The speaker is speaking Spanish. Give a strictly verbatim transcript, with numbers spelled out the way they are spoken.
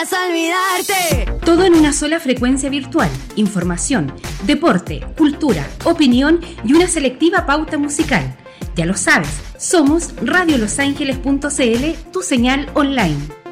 puedes olvidarte. Todo en una sola frecuencia virtual. Información, deporte, cultura, opinión y una selectiva pauta musical. Ya lo sabes, somos radio los ángeles punto c l, tu señal online.